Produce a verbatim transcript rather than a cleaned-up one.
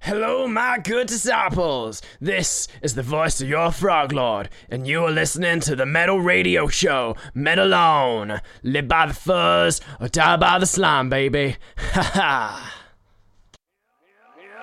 Hello, my good disciples. This is the voice of your Frog Lord, and you are listening to the Metal Radio Show. Metal on. Live by the fuzz or die by the slime, baby. Ha ha.